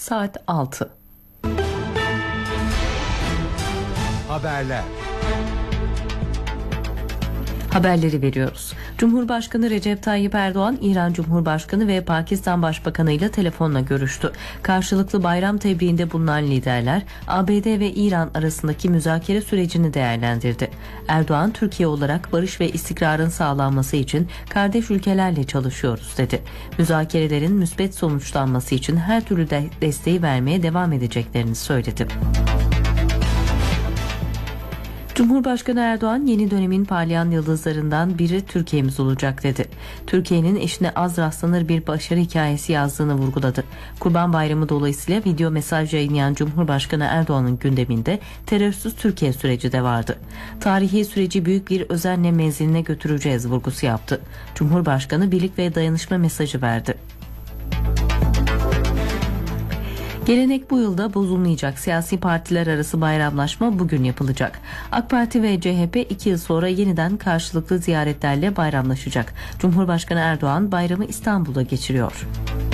saat 6. Haberler. Haberleri veriyoruz. Cumhurbaşkanı Recep Tayyip Erdoğan, İran Cumhurbaşkanı ve Pakistan Başbakanı ile telefonla görüştü. Karşılıklı bayram tebriğinde bulunan liderler, ABD ve İran arasındaki müzakere sürecini değerlendirdi. Erdoğan, Türkiye olarak barış ve istikrarın sağlanması için kardeş ülkelerle çalışıyoruz dedi. Müzakerelerin müspet sonuçlanması için her türlü desteği vermeye devam edeceklerini söyledi. Cumhurbaşkanı Erdoğan, yeni dönemin parlayan yıldızlarından biri Türkiye'miz olacak dedi. Türkiye'nin eşine az rastlanır bir başarı hikayesi yazdığını vurguladı. Kurban Bayramı dolayısıyla video mesaj yayınlayan Cumhurbaşkanı Erdoğan'ın gündeminde terörsüz Türkiye süreci de vardı. Tarihi süreci büyük bir özenle menziline götüreceğiz vurgusu yaptı. Cumhurbaşkanı birlik ve dayanışma mesajı verdi. Gelenek bu yılda bozulmayacak. Siyasi partiler arası bayramlaşma bugün yapılacak. AK Parti ve CHP 2 yıl sonra yeniden karşılıklı ziyaretlerle bayramlaşacak. Cumhurbaşkanı Erdoğan bayramı İstanbul'da geçiriyor.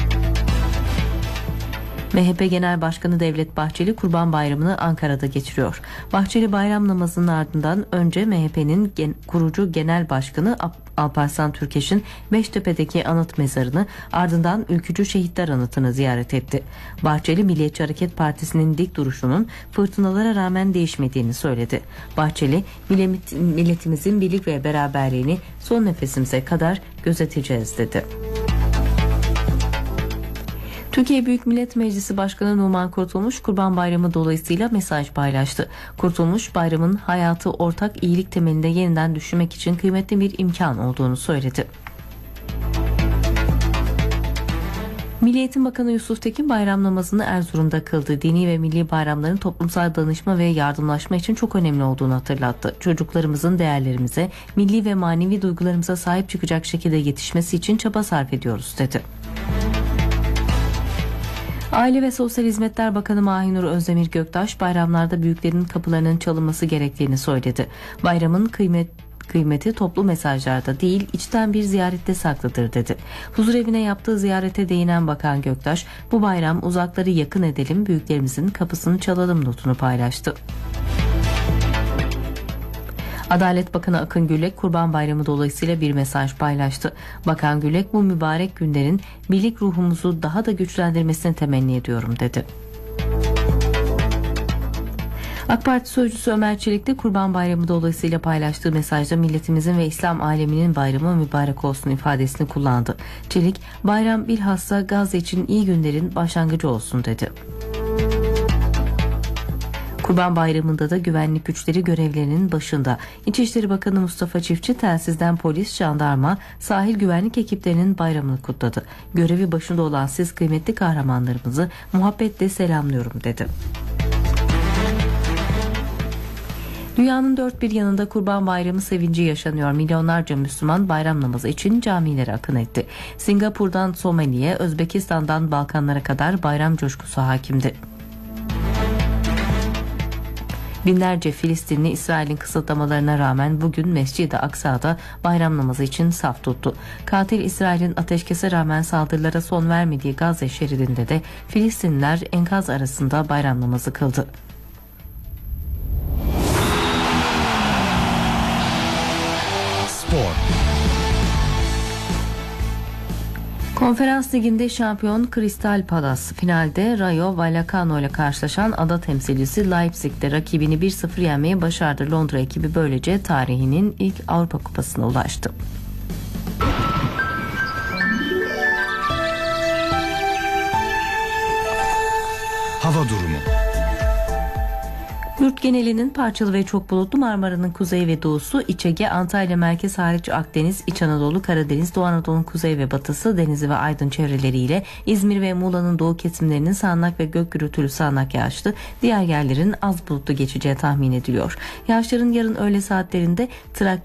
MHP Genel Başkanı Devlet Bahçeli Kurban Bayramı'nı Ankara'da geçiriyor. Bahçeli bayram namazının ardından önce MHP'nin kurucu Genel Başkanı Alparslan Türkeş'in Beştepe'deki anıt mezarını, ardından Ülkücü Şehitler Anıtı'nı ziyaret etti. Bahçeli, Milliyetçi Hareket Partisi'nin dik duruşunun fırtınalara rağmen değişmediğini söyledi. Bahçeli, milletimizin birlik ve beraberliğini son nefesimize kadar gözeteceğiz dedi. Türkiye Büyük Millet Meclisi Başkanı Numan Kurtulmuş, Kurban Bayramı dolayısıyla mesaj paylaştı. Kurtulmuş, bayramın hayatı ortak iyilik temelinde yeniden düşünmek için kıymetli bir imkan olduğunu söyledi. Milli Eğitim Bakanı Yusuf Tekin bayram namazını Erzurum'da kıldı. Dini ve milli bayramların toplumsal danışma ve yardımlaşma için çok önemli olduğunu hatırlattı. Çocuklarımızın değerlerimize, milli ve manevi duygularımıza sahip çıkacak şekilde yetişmesi için çaba sarf ediyoruz dedi. Aile ve Sosyal Hizmetler Bakanı Mahinur Özdemir Göktaş, bayramlarda büyüklerin kapılarının çalınması gerektiğini söyledi. Bayramın kıymeti toplu mesajlarda değil, içten bir ziyarette saklıdır dedi. Huzurevine yaptığı ziyarete değinen Bakan Göktaş, bu bayram uzakları yakın edelim, büyüklerimizin kapısını çalalım notunu paylaştı. Adalet Bakanı Akın Gürlek, Kurban Bayramı dolayısıyla bir mesaj paylaştı. Bakan Gürlek, bu mübarek günlerin birlik ruhumuzu daha da güçlendirmesini temenni ediyorum dedi. AK Parti Sözcüsü Ömer Çelik de Kurban Bayramı dolayısıyla paylaştığı mesajda milletimizin ve İslam aleminin bayramı mübarek olsun ifadesini kullandı. Çelik, bayram bilhassa Gazze için iyi günlerin başlangıcı olsun dedi. Kurban Bayramı'nda da güvenlik güçleri görevlerinin başında. İçişleri Bakanı Mustafa Çiftçi telsizden polis, jandarma, sahil güvenlik ekiplerinin bayramını kutladı. Görevi başında olan siz kıymetli kahramanlarımızı muhabbetle selamlıyorum dedi. Dünyanın dört bir yanında Kurban Bayramı sevinci yaşanıyor. Milyonlarca Müslüman bayram namazı için camilere akın etti. Singapur'dan Somali'ye, Özbekistan'dan Balkanlara kadar bayram coşkusu hakimdi. Binlerce Filistinli İsrail'in kısıtlamalarına rağmen bugün Mescid-i Aksa'da bayram namazı için saf tuttu. Katil İsrail'in ateşkese rağmen saldırılara son vermediği Gazze şeridinde de Filistinliler enkaz arasında bayram namazı kıldı. Spor. Konferans Ligi'nde şampiyon Crystal Palace finalde Rayo Vallecano ile karşılaşan ada temsilcisi Leipzig'te rakibini 1-0 yenmeyi başardı. Londra ekibi böylece tarihinin ilk Avrupa Kupası'na ulaştı. Hava durumu. Yurt genelinin parçalı ve çok bulutlu, Marmara'nın kuzey ve doğusu, İç Ege, Antalya merkez hariç Akdeniz, İç Anadolu, Karadeniz, Doğu Anadolu'nun kuzey ve batısı, Denizli ve Aydın çevreleriyle İzmir ve Muğla'nın doğu kesimlerinin sağanak ve gök gürültülü sağanak yağışlı, diğer yerlerin az bulutlu geçeceği tahmin ediliyor. Yağışların yarın öğle saatlerinde Trakya,